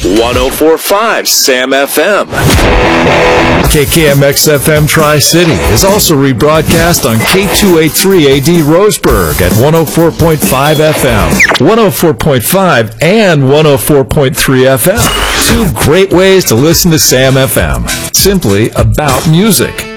104.5 Sam FM. KKMX FM Tri-City is also rebroadcast on K283AD Roseburg at 104.5 FM, 104.5 and 104.3 FM. Two great ways to listen to Sam FM. Simply about music.